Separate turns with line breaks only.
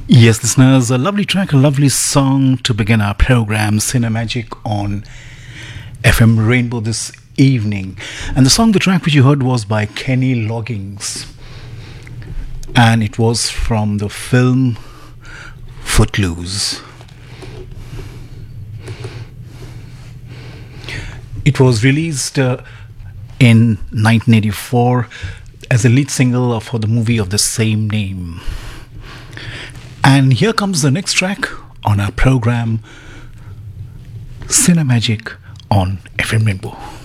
Yes, listeners, a lovely track, a lovely song to begin our program, Cinemagic on FM Rainbow this evening. And the track which you heard was by Kenny Loggins. And it was from the film Footloose. It was released in 1984 as a lead single for the movie of the same name. And here comes the next track on our program, Cinemagic on FM Rainbow.